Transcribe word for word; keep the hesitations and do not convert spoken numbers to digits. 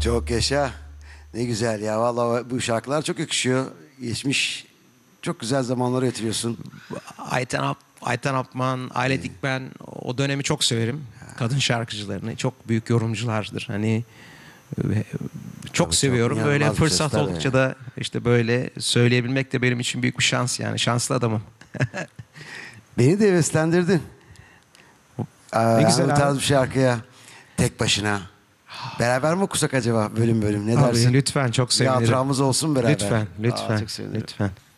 Çok yaşa. Ne güzel ya. Vallahi bu şarkılar çok yakışıyor. Geçmiş çok güzel zamanları getiriyorsun. Ayten, Ap Ayten Apman, Aile Dikmen, o dönemi çok severim. Kadın şarkıcılarını. Çok büyük yorumculardır. Hani e, çok Tabii, seviyorum. çok Böyle inanılmaz bir fırsat sesler oldukça yani. da işte böyle söyleyebilmek de benim için büyük bir şans yani. Şanslı adamım. Beni de heveslendirdin. Aa, Ne yani güzel bu abi. tarz bir şarkıya tek başına. Beraber mi okusak acaba bölüm bölüm? Ne Abi dersin? lütfen çok Bir sevinirim. hatıramız olsun beraber. Lütfen, Aa, lütfen, çok sevinirim. lütfen.